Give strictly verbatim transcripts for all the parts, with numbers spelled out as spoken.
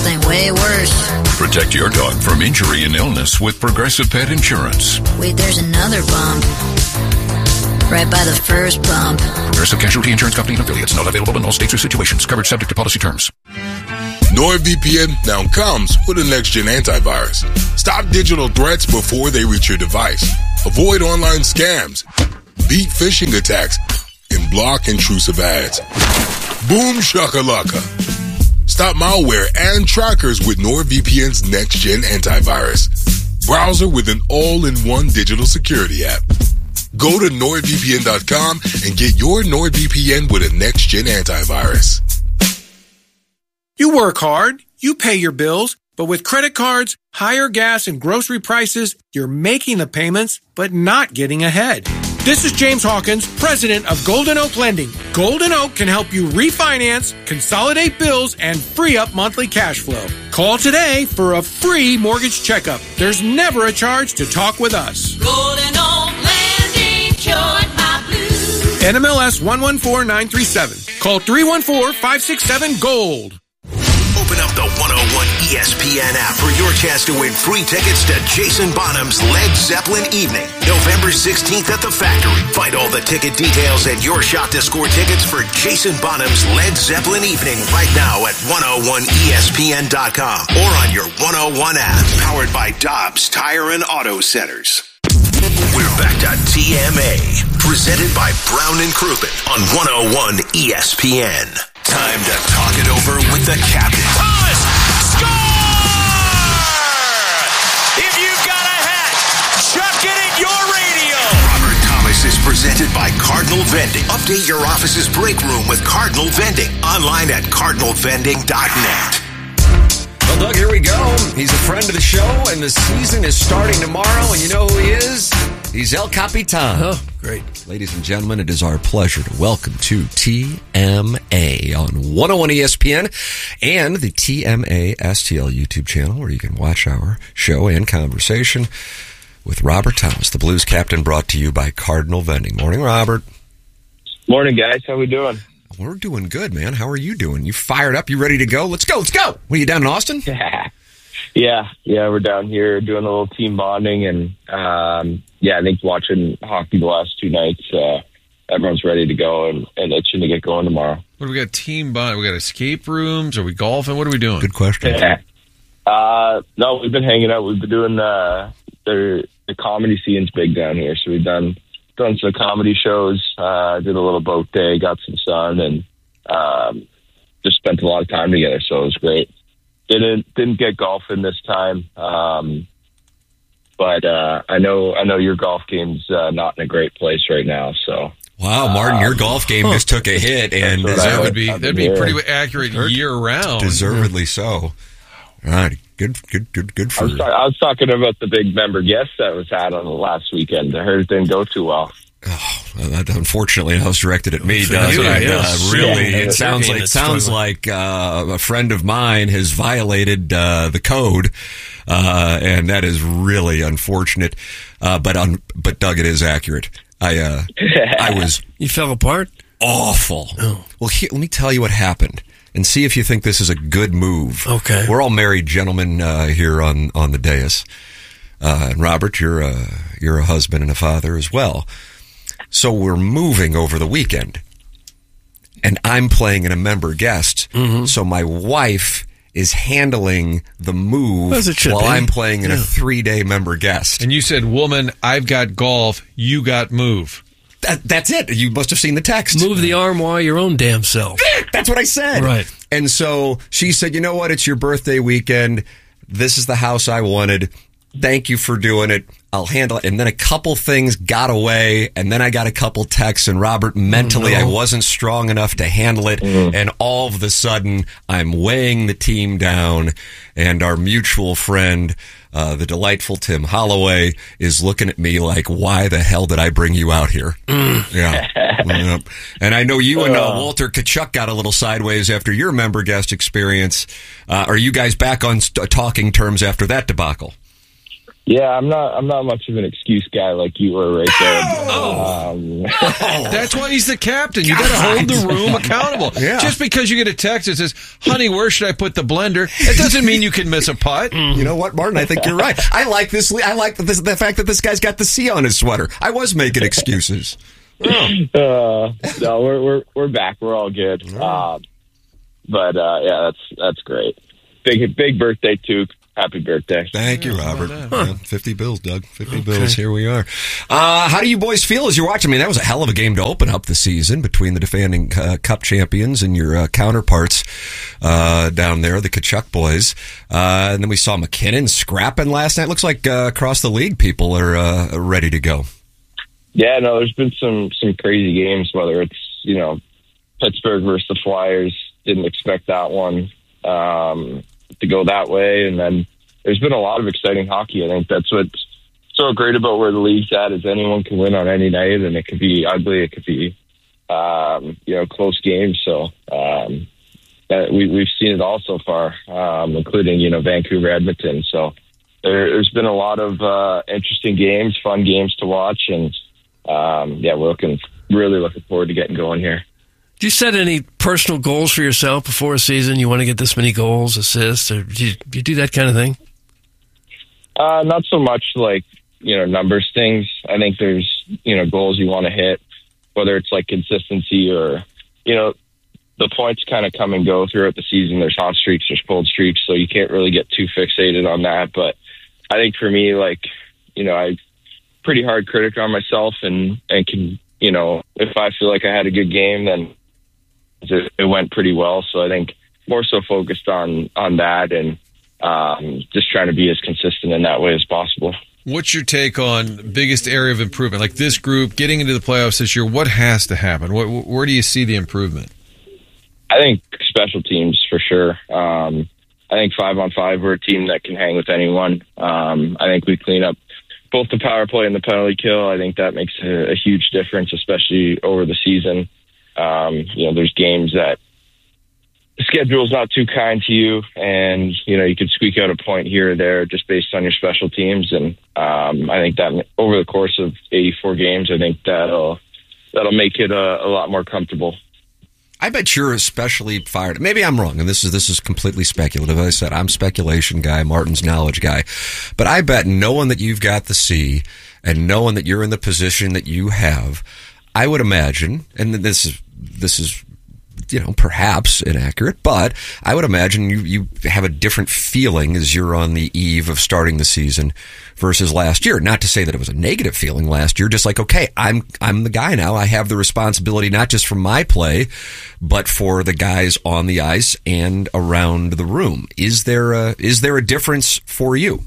Thing way worse. Protect your dog from injury and illness with Progressive Pet Insurance. Wait, there's another bump. Right by the first bump. Progressive Casualty Insurance Company and affiliates. Not available in all states or situations. Coverage subject to policy terms. NordVPN now comes with a next-gen antivirus. Stop digital threats before they reach your device. Avoid online scams. Beat phishing attacks. And block intrusive ads. Boom shakalaka. Stop malware and trackers with NordVPN's next-gen antivirus. Browser with an all-in-one digital security app. Go to nord V P N dot com and get your NordVPN with a next-gen antivirus. You work hard, you pay your bills, but with credit cards, higher gas, and grocery prices, you're making the payments, but not getting ahead. This is James Hawkins, president of Golden Oak Lending. Golden Oak can help you refinance, consolidate bills, and free up monthly cash flow. Call today for a free mortgage checkup. There's never a charge to talk with us. Golden Oak Lending, cured my blues. N M L S one one four nine three seven. Call three one four, five six seven, GOLD. Open up the one oh one E S P N app for your chance to win free tickets to Jason Bonham's Led Zeppelin Evening, November sixteenth at the Factory. Find all the ticket details and your shot to score tickets for Jason Bonham's Led Zeppelin Evening right now at one oh one E S P N dot com or on your one oh one app. Powered by Dobbs Tire and Auto Centers. We're back to T M A, presented by Brown and Crouppen on one oh one E S P N. Time to talk it over with the captain. Thomas, score! If you've got a hat, chuck it at your radio. Robert Thomas is presented by Cardinal Vending. Update your office's break room with Cardinal Vending. Online at cardinal vending dot net. Well, Doug, here we go. He's a friend of the show, and the season is starting tomorrow, and you know who he is? He's El Capitan. Oh, great. Ladies and gentlemen, it is our pleasure to welcome to T M A on one oh one E S P N and the T M A S T L YouTube channel, where you can watch our show and conversation with Robert Thomas, the Blues captain, brought to you by Cardinal Vending. Morning, Robert. Morning, guys. How we doing? We're doing good, man. How are you doing? You fired up? You ready to go? Let's go. Let's go. What, are you down in Austin? yeah. Yeah, we're down here doing a little team bonding. And, um, yeah, I think watching hockey the last two nights, uh, everyone's ready to go and, and itching to get going tomorrow. What do we got? Team bond? We got escape rooms? Are we golfing? What are we doing? Good question. Yeah. Uh, no, we've been hanging out. We've been doing uh, the, the comedy scene's big down here. So we've done... done some comedy shows, uh, did a little boat day, got some sun, and um, just spent a lot of time together. So it was great. Didn't didn't get golfing this time, um, but uh, I know I know your golf game's uh, not in a great place right now. So wow, Martin, um, your golf game just took a hit, and that would be that'd be pretty accurate year round, deservedly so. All right. Good, good, good, good for I was, ta- I was talking about the big member guest that was had on the last weekend. I heard it didn't go too well. Oh, that, unfortunately, that was directed at me. Does you, it? Yes. Uh, really, yeah, it sounds like sounds like uh, a friend of mine has violated uh, the code, uh, and that is really unfortunate. Uh, but on, but Doug, it is accurate. I uh, I was you fell apart. Awful. Oh. Well, here, let me tell you what happened. And see if you think this is a good move. Okay. We're all married gentlemen uh, here on, on the dais. Uh, and Robert, you're a, you're a husband and a father as well. So we're moving over the weekend. And I'm playing in a member guest. Mm-hmm. So my wife is handling the move As it should while be. I'm playing in Yeah. a three-day member guest. And you said, woman, I've got golf, you got move. That, that's it. You must have seen the text. Move the arm while your own damn self. That's what I said. Right. And so she said, you know what? It's your birthday weekend. This is the house I wanted. Thank you for doing it. I'll handle it. And then a couple things got away, and then I got a couple texts, and Robert, mentally, Oh, no. I wasn't strong enough to handle it. Mm. And all of a sudden, I'm weighing the team down, and our mutual friend, uh, the delightful Tim Holloway, is looking at me like, why the hell did I bring you out here? Mm. Yeah. Yep. And I know you and uh, Walter Kachuk got a little sideways after your member guest experience. Uh, are you guys back on st- talking terms after that debacle? Yeah, I'm not. I'm not much of an excuse guy like you were right there. Oh. Um, That's why he's the captain. You got to hold the room accountable. Yeah. Just because you get a text that says, "Honey, where should I put the blender?" It doesn't mean you can miss a putt. You know what, Martin? I think you're right. I like this. I like this, the fact that this guy's got the C on his sweater. I was making excuses. Oh. uh, no, we're we're we're back. We're all good. Uh, but uh, yeah, that's that's great. Big big birthday, Took. Happy birthday. Thank you, Robert. Yeah, fifty bills, Doug. fifty okay. bills. Here we are. Uh, how do you boys feel as you're watching? I mean, that was a hell of a game to open up the season between the defending uh, Cup champions and your uh, counterparts uh, down there, the Kachuk boys. Uh, and then we saw McKinnon scrapping last night. Looks like uh, across the league, people are uh, ready to go. Yeah, no, there's been some, some crazy games, whether it's, you know, Pittsburgh versus the Flyers. Didn't expect that one. Um, to go that way, and then there's been a lot of exciting hockey. I think that's what's so great about where the league's at, is anyone can win on any night, and it could be ugly, it could be um, you know, close games. So um, we, we've seen it all so far, um, including, you know, Vancouver, Edmonton. So there, there's been a lot of uh, interesting games, fun games to watch, and um, yeah, we're looking really looking forward to getting going here. Do you set any personal goals for yourself before a season? You want to get this many goals, assists, or do you, do you do that kind of thing? Uh, not so much like, you know, numbers things. I think there's, you know, goals you want to hit, whether it's like consistency or, you know, the points kind of come and go throughout the season. There's hot streaks, there's cold streaks, so you can't really get too fixated on that. But I think for me, like, you know, I'm pretty hard critic on myself, and, and can, you know, if I feel like I had a good game, then it, it went pretty well. So I think more so focused on, on that, and um, just trying to be as consistent in that way as possible. What's your take on biggest area of improvement? Like this group getting into the playoffs this year, what has to happen? What, where do you see the improvement? I think special teams for sure. Um, I think five on five, we're a team that can hang with anyone. Um, I think we clean up both the power play and the penalty kill. I think that makes a, a huge difference, especially over the season. Um, you know, there's games that the schedule is not too kind to you, and, you know, you could squeak out a point here or there just based on your special teams. And um, I think that over the course of eighty-four games, I think that'll, that'll make it a, a lot more comfortable. I bet you're especially fired. Maybe I'm wrong, and this is this is completely speculative. As I said, I'm speculation guy, Martin's knowledge guy. But I bet knowing that you've got the C and knowing that you're in the position that you have, I would imagine, and this is this is you know perhaps inaccurate, but I would imagine you you have a different feeling as you're on the eve of starting the season versus last year. Not to say that it was a negative feeling last year, just like, okay, I'm I'm the guy now. I have the responsibility not just for my play, but for the guys on the ice and around the room. Is there a, is there a difference for you?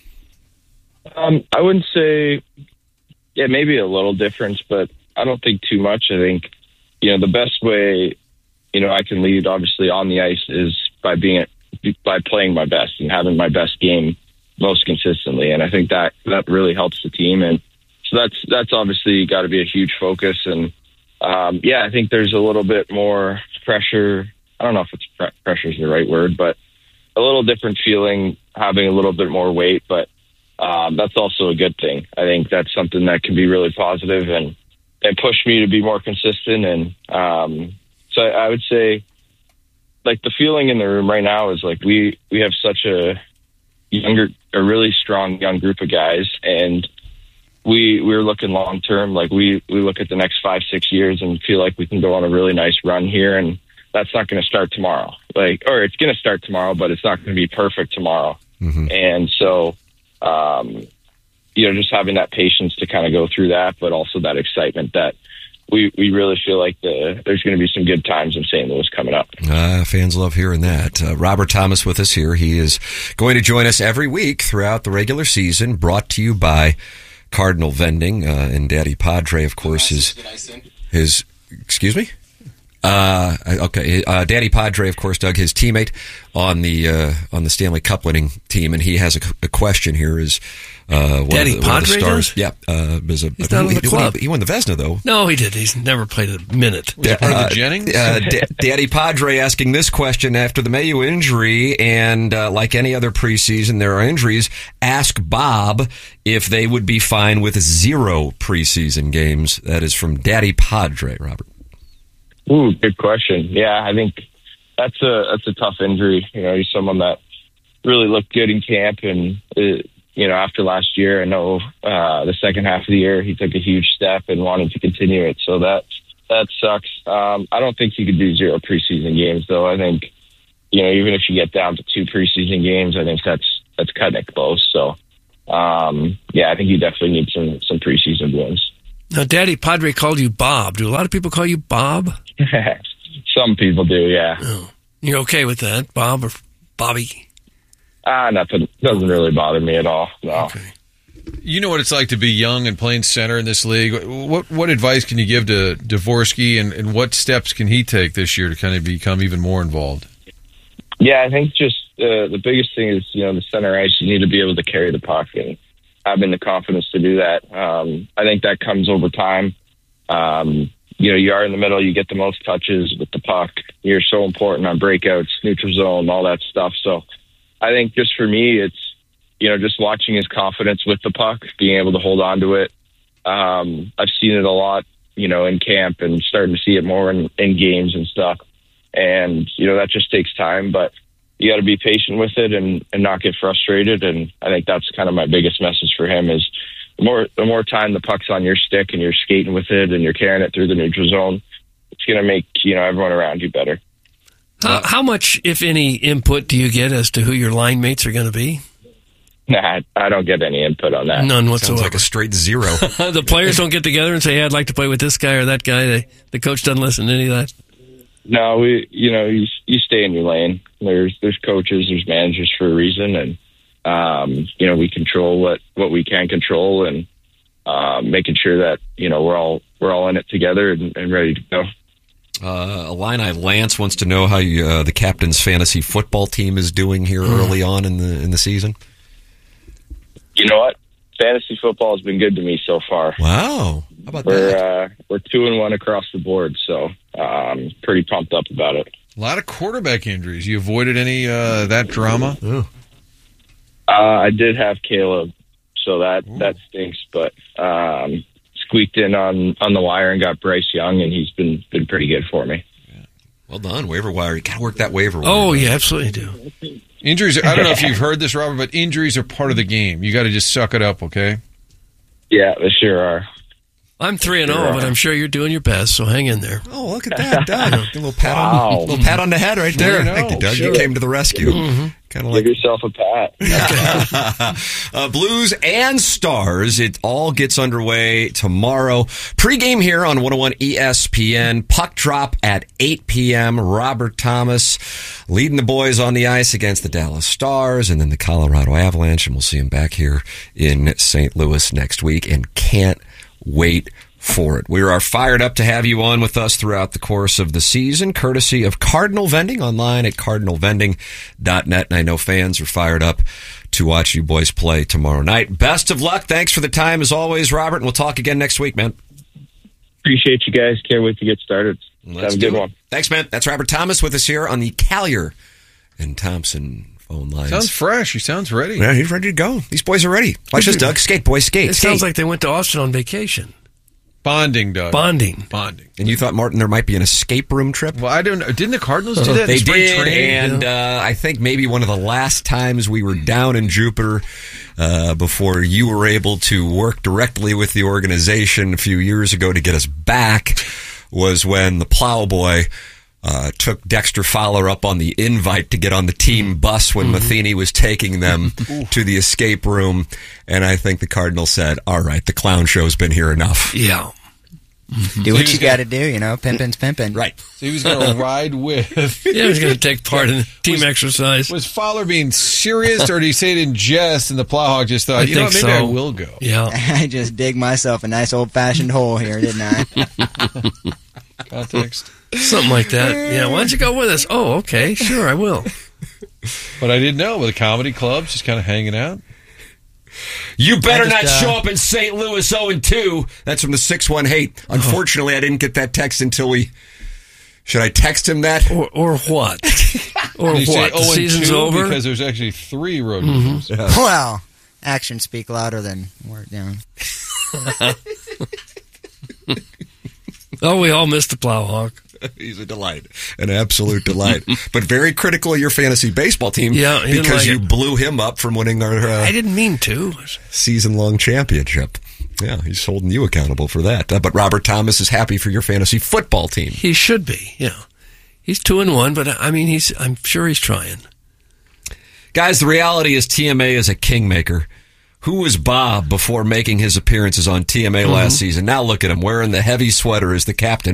Um, I wouldn't say, yeah, maybe a little difference, but I don't think too much. I think, you know, the best way, you know, I can lead obviously on the ice is by being, by playing my best and having my best game most consistently. And I think that that really helps the team. And so that's, that's obviously got to be a huge focus. And um, yeah, I think there's a little bit more pressure. I don't know if it's pre- pressure is the right word, but a little different feeling, having a little bit more weight, but um, that's also a good thing. I think that's something that can be really positive and, and push me to be more consistent. And um, so I, I would say, like, the feeling in the room right now is like we, we have such a younger, a really strong young group of guys, and we we're looking long term. Like we we look at the next five six years and feel like we can go on a really nice run here, and that's not going to start tomorrow. Like, or it's going to start tomorrow, but it's not going to be perfect tomorrow. Mm-hmm. And so, um, you know, just having that patience to kind of go through that, but also that excitement that we we really feel like the, there's going to be some good times in Saint Louis coming up. Uh, fans love hearing that. Uh, Robert Thomas with us here. He is going to join us every week throughout the regular season, brought to you by Cardinal Vending. Uh, and Daddy Padre, of course, is his, excuse me? Uh, okay, uh, Danny Padre, of course, Doug, his teammate on the uh, on the Stanley Cup winning team, and he has a, a question here. Is uh, one Danny of the, one of the Padre stars? does? Yeah, uh, was a, He's not on the he, club. He, he won the Vezina, though. No, he did. He's never played a minute. Was it part of the Jennings? Uh, D- Danny Padre asking this question after the Mayu injury, and uh, like any other preseason, there are injuries. Ask Bob if they would be fine with zero preseason games. That is from Daddy Padre, Robert. Ooh, good question. Yeah, I think that's a that's a tough injury. You know, he's someone that really looked good in camp, and uh, you know, after last year, I know uh, the second half of the year he took a huge step and wanted to continue it. So that that sucks. Um, I don't think he could do zero preseason games, though. I think, you know, even if you get down to two preseason games, I think that's that's cutting it close. So um, yeah, I think you definitely need some some preseason wins. Now, Daddy Padre called you Bob. Do a lot of people call you Bob? Some people do, yeah. Oh. You're okay with that, Bob or Bobby? Ah, nothing. Doesn't really bother me at all. No. Okay. You know what it's like to be young and playing center in this league. What what advice can you give to Dvorsky, and, and what steps can he take this year to kind of become even more involved? Yeah, I think just uh, the biggest thing is, you know, the center ice, you need to be able to carry the puck and having the confidence to do that. Um, I think that comes over time. Um, you know, you are in the middle, you get the most touches with the puck. You're so important on breakouts, neutral zone, all that stuff. So I think just for me, it's, you know, just watching his confidence with the puck, being able to hold on to it. Um, I've seen it a lot, you know, in camp and starting to see it more in, in games and stuff. And, you know, that just takes time, but you got to be patient with it and, and not get frustrated. And I think that's kind of my biggest message for him is the more, the more time the puck's on your stick and you're skating with it and you're carrying it through the neutral zone, it's going to make, you know, everyone around you better. How, how much, if any, input do you get as to who your line mates are going to be? Nah, I don't get any input on that. None whatsoever. Sounds like a straight zero. The players don't get together and say, hey, I'd like to play with this guy or that guy. They, the coach doesn't listen to any of that. No, we, you know, you, you stay in your lane. There's, there's coaches, there's managers for a reason. And, um, you know, we control what, what we can control and, um, making sure that, you know, we're all, we're all in it together and, and ready to go. Uh, Illini Lance wants to know how you, uh, the captain's fantasy football team is doing here mm. early on in the, in the season. You know what? Fantasy football has been good to me so far. Wow. How about we're, that? Uh, we're two and one across the board, so um, pretty pumped up about it. A lot of quarterback injuries. You avoided any uh, that drama? Oh. Uh, I did have Caleb, so that, that stinks, but um, squeaked in on, on the wire and got Bryce Young, and he's been been pretty good for me. Yeah. Well done, waiver wire. You got to work that waiver wire. Oh, you absolutely do. Injuries, I don't know if you've heard this, Robert, but injuries are part of the game. You got to just suck it up, okay? Yeah, they sure are. I'm three and zero, but I'm sure you're doing your best. So hang in there. Oh, look at that, Doug! A little pat wow. on, little pat on the head right there. Know, Thank you, Doug. sure. You came to the rescue. Mm-hmm. Kind of Give like yourself a pat. uh, Blues and Stars. It all gets underway tomorrow. Pre-game here on one oh one E S P N. Puck drop at eight p.m. Robert Thomas leading the boys on the ice against the Dallas Stars and then the Colorado Avalanche, and we'll see him back here in Saint Louis next week. And can't wait for it. We are fired up to have you on with us throughout the course of the season, courtesy of Cardinal Vending, online at cardinal vending dot net. And I know fans are fired up to watch you boys play tomorrow night. Best of luck. Thanks for the time as always, Robert, and we'll talk again next week, man. Appreciate you guys. Can't wait to get started. Let's Have a good it. one. Thanks, man. That's Robert Thomas with us here on the Collier and Thompson phone lines. Sounds fresh. He sounds ready. Yeah, he's ready to go. These boys are ready. Watch this, Doug. Skate, boys, skate. It skate. sounds like they went to Austin on vacation. Bonding, Doug. Bonding. Bonding. And you thought, Martin, there might be an escape room trip? Well, I don't know. Didn't the Cardinals do that in They spring did, training? and uh, I think maybe one of the last times we were down in Jupiter uh, before you were able to work directly with the organization a few years ago to get us back was when the Plowboy uh, took Dexter Fowler up on the invite to get on the team bus when mm-hmm. Matheny was taking them to the escape room, and I think the Cardinals said, all right, the clown show's been here enough. Yeah. Mm-hmm. Do what you got to do, you know. Pimpin's pimpin'. Right. So he was going to ride with. Yeah, he was going to take part in the team was, exercise. Was Fowler being serious, or did he say it in jest? And the Plowhawk just thought, I you know, think maybe so. I will go. Yeah. I just dig myself a nice old fashioned hole here, didn't I? context. Something like that. Yeah, why don't you go with us? Oh, okay, sure, I will. But I didn't know, with the comedy clubs, just kind of hanging out. You better just, not uh, show up in Saint Louis oh and two. That's from the six one eight. Unfortunately, I didn't get that text until we... Should I text him that? Or, or what? Or you what? The season's over? Because there's actually three road Mm-hmm. games. Yeah. Well, actions speak louder than word. You know. Oh, we all missed the Plowhawk. He's a delight. An absolute delight. But very critical of your fantasy baseball team Yeah, he didn't because like you it. blew him up from winning our uh, I didn't mean to. season-long championship. Yeah, he's holding you accountable for that. Uh, but Robert Thomas is happy for your fantasy football team. He should be, yeah. He's two and one, but I mean, he's. I'm sure he's trying. Guys, the reality is T M A is a kingmaker. Who was Bob before making his appearances on T M A last Mhm. season? Now look at him wearing the heavy sweater as the captain.